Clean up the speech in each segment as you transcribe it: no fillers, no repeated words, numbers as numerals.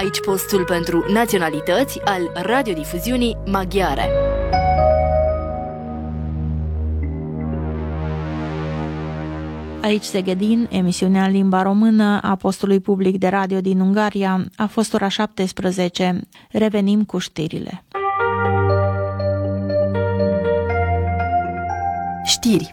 aici postul pentru naționalități al radiodifuziunii maghiare. Aici Szegedin, emisiunea în limba română a postului public de radio din Ungaria. A fost ora 17. Revenim cu știrile. Știri.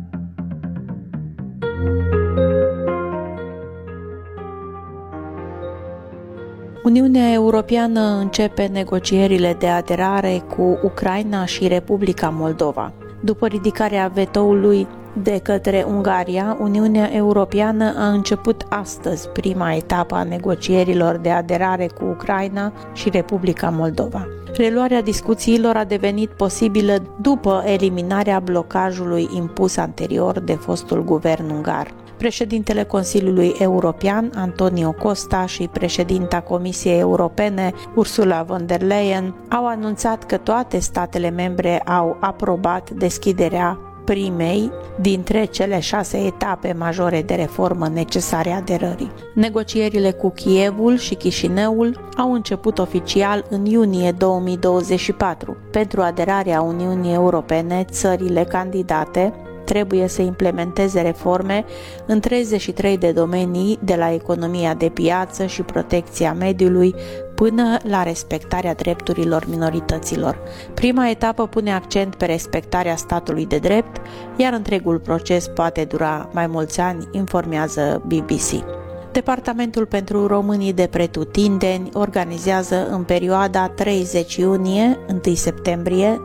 Uniunea Europeană începe negocierile de aderare cu Ucraina și Republica Moldova. După ridicarea vetoului de către Ungaria, Uniunea Europeană a început astăzi prima etapă a negocierilor de aderare cu Ucraina și Republica Moldova. Reluarea discuțiilor a devenit posibilă după eliminarea blocajului impus anterior de fostul guvern ungar. Președintele Consiliului European, Antonio Costa, și președinta Comisiei Europene, Ursula von der Leyen, au anunțat că toate statele membre au aprobat deschiderea primei dintre cele 6 etape majore de reformă necesare aderării. Negocierile cu Kievul și Chișinăul au început oficial în iunie 2024. Pentru aderarea Uniunii Europene, țările candidate trebuie să implementeze reforme în 33 de domenii, de la economia de piață și protecția mediului până la respectarea drepturilor minorităților. Prima etapă pune accent pe respectarea statului de drept, iar întregul proces poate dura mai mulți ani, informează BBC. Departamentul pentru românii de pretutindeni organizează în perioada 30 iunie-1 septembrie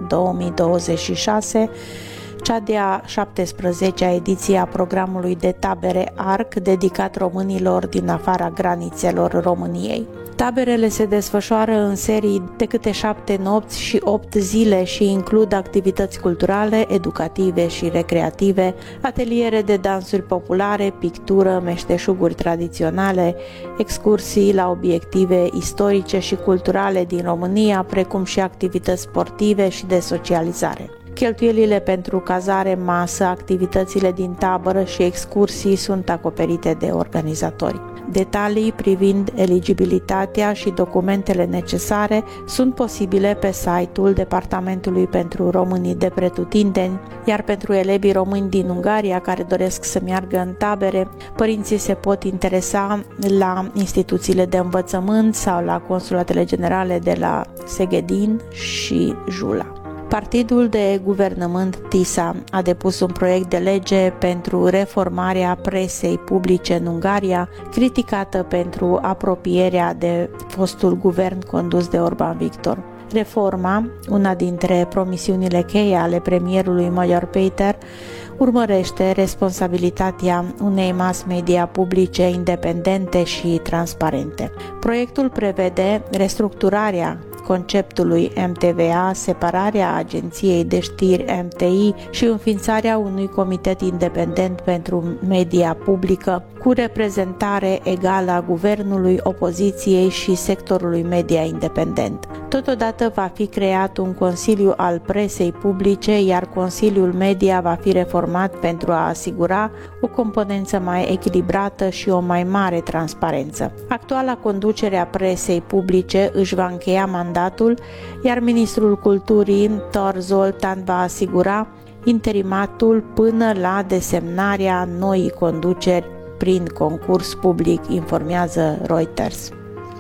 2026 cea de-a 17-a ediție a programului de tabere ARC dedicat românilor din afara granițelor României. Taberele se desfășoară în serii de câte 7 nopți și 8 zile și includ activități culturale, educative și recreative, ateliere de dansuri populare, pictură, meșteșuguri tradiționale, excursii la obiective istorice și culturale din România, precum și activități sportive și de socializare. Cheltuielile pentru cazare, masă, activitățile din tabără și excursii sunt acoperite de organizatori. Detalii privind eligibilitatea și documentele necesare sunt posibile pe site-ul Departamentului pentru Românii de pretutindeni, iar pentru elevii români din Ungaria care doresc să meargă în tabere, părinții se pot interesa la instituțiile de învățământ sau la consulatele generale de la Szegedin și Jula. Partidul de guvernământ TISA a depus un proiect de lege pentru reformarea presei publice în Ungaria, criticată pentru apropierea de fostul guvern condus de Orbán Viktor. Reforma, una dintre promisiunile cheie ale premierului Magyar Péter, urmărește responsabilitatea unei mass media publice independente și transparente. Proiectul prevede restructurarea conceptului MTVA, separarea agenției de știri MTI și înființarea unui comitet independent pentru media publică cu reprezentare egală a guvernului, opoziției și sectorului media independent. Totodată va fi creat un Consiliu al presei publice, iar Consiliul Media va fi reformat pentru a asigura o componență mai echilibrată și o mai mare transparență. Actuala conducere a presei publice își va încheia mandatul, iar ministrul culturii, Tor Zoltan, va asigura interimatul până la desemnarea noii conduceri prin concurs public, informează Reuters.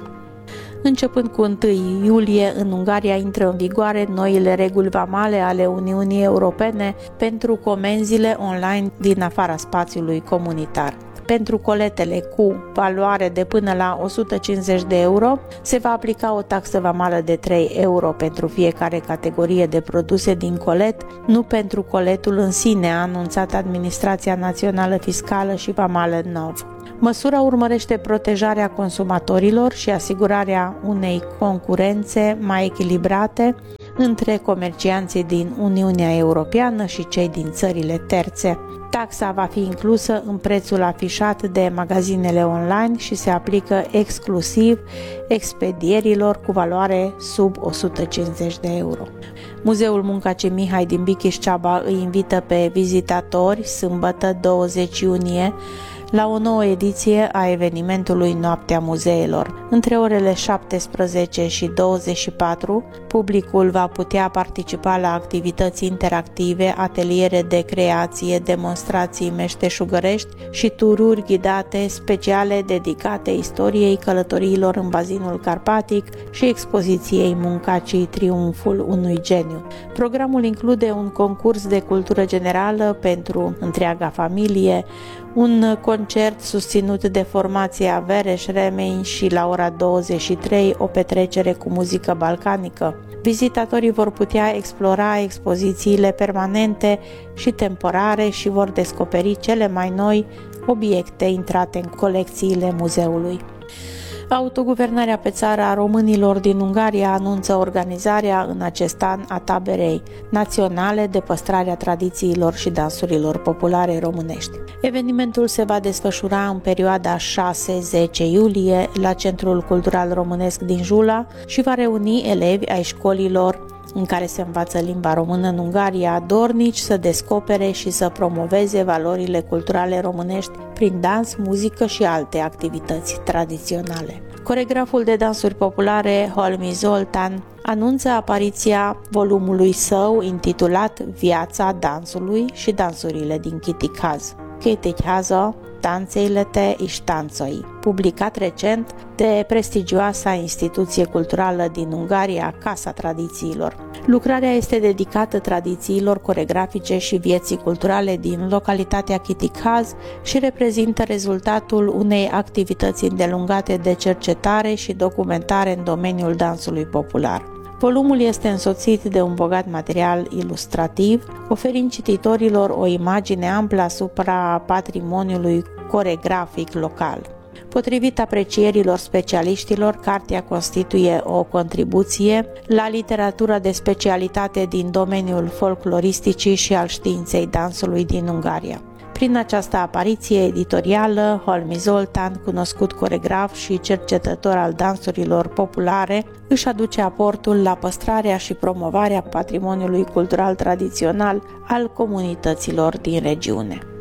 Începând cu 1 iulie, în Ungaria intră în vigoare noile reguli vamale ale Uniunii Europene pentru comenzile online din afara spațiului comunitar. Pentru coletele cu valoare de până la 150 de euro se va aplica o taxă vamală de 3 euro pentru fiecare categorie de produse din colet, nu pentru coletul în sine, a anunțat Administrația Națională Fiscală și Vamală NOV. Măsura urmărește protejarea consumatorilor și asigurarea unei concurențe mai echilibrate între comercianții din Uniunea Europeană și cei din țările terțe. Taxa va fi inclusă în prețul afișat de magazinele online și se aplică exclusiv expedierilor cu valoare sub 150 de euro. Muzeul Muncaci Mihai din Bichiș-Ceaba îi invită pe vizitatori, sâmbătă 20 iunie, la o nouă ediție a evenimentului Noaptea Muzeelor. Între orele 17 și 24, publicul va putea participa la activități interactive, ateliere de creație, demonstrații meșteșugărești și tururi ghidate speciale dedicate istoriei călătoriilor în bazinul carpatic și expoziției Muncacii, triumful unui geniu. Programul include un concurs de cultură generală pentru întreaga familie, un concert susținut de formația Vereș Remeni și la ora 23 o petrecere cu muzică balcanică. Vizitatorii vor putea explora expozițiile permanente și temporare și vor descoperi cele mai noi obiecte intrate în colecțiile muzeului. Autoguvernarea pe țară a românilor din Ungaria anunță organizarea în acest an a taberei naționale de păstrare a tradițiilor și dansurilor populare românești. Evenimentul se va desfășura în perioada 6-10 iulie la Centrul Cultural Românesc din Jula și va reuni elevi ai școlilor în care se învață limba română în Ungaria, dornici să descopere și să promoveze valorile culturale românești prin dans, muzică și alte activități tradiționale. Coregraful de dansuri populare Holmi Zoltan anunță apariția volumului său intitulat Viața dansului și dansurile din Kitikaz. Kitikhaza, Tanțeilete és táncai, publicat recent de prestigioasa instituție culturală din Ungaria, Casa Tradițiilor. Lucrarea este dedicată tradițiilor coregrafice și vieții culturale din localitatea Kitikaz și reprezintă rezultatul unei activități îndelungate de cercetare și documentare în domeniul dansului popular. Volumul este însoțit de un bogat material ilustrativ, oferind cititorilor o imagine amplă asupra patrimoniului coregrafic local. Potrivit aprecierilor specialiștilor, cartea constituie o contribuție la literatura de specialitate din domeniul folcloristicii și al științei dansului din Ungaria. Prin această apariție editorială, Holmi Zoltan, cunoscut coregraf și cercetător al dansurilor populare, își aduce aportul la păstrarea și promovarea patrimoniului cultural tradițional al comunităților din regiune.